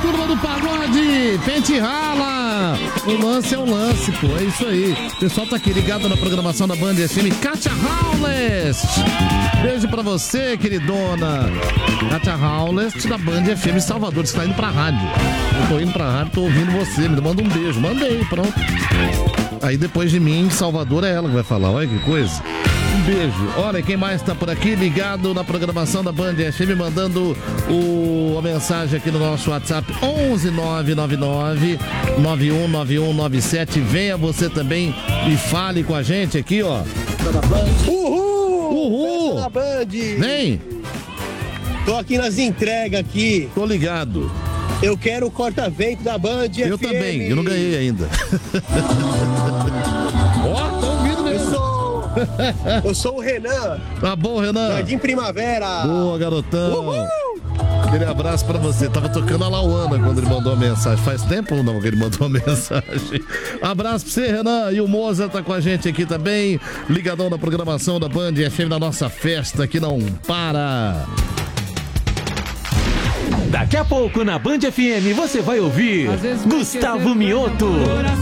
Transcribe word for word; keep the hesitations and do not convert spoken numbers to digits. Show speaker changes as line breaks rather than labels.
turma do pagode, pente rala. O lance é o lance, pô, é isso aí. O pessoal tá aqui ligado na programação da Band F M. Kátia Howlest, beijo pra você, queridona. Kátia Howlest da Band F M Salvador, você tá indo pra rádio. Eu tô indo pra rádio, tô ouvindo você, me manda um beijo. Mandei, pronto. Aí depois de mim, Salvador é ela que vai falar, olha que coisa. Um beijo. Olha, quem mais tá por aqui ligado na programação da Band F M, mandando o, a mensagem aqui no nosso WhatsApp onze nove nove nove nove um nove um nove sete. Venha você também e fale com a gente aqui, ó.
Uhul!
Uhul!
Da Band!
Vem!
Tô aqui nas entregas aqui.
Tô ligado.
Eu quero o corta-vento da Band
Eu
F M.
também, eu não ganhei ainda. Ó, tô ouvindo mesmo.
Eu sou... Eu sou o Renan.
Tá bom, Renan.
Jardim Primavera.
Boa, garotão.
Uhul!
Aquele abraço pra você. Tava tocando a Lauana quando ele mandou a mensagem. Faz tempo ou não que ele mandou a mensagem? Abraço pra você, Renan. E o Moza tá com a gente aqui também. Ligadão na programação da Band F M, da nossa festa que não para.
Daqui a pouco na Band F M você vai ouvir Gustavo Mioto.